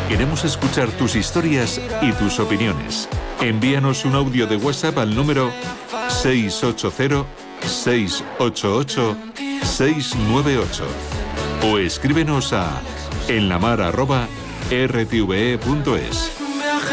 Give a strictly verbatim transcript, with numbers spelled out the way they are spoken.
Queremos escuchar tus historias y tus opiniones. Envíanos un audio de WhatsApp al número seis ocho cero, seis ocho ocho, seis nueve ocho o escríbenos a enlamar arroba r t v e punto es.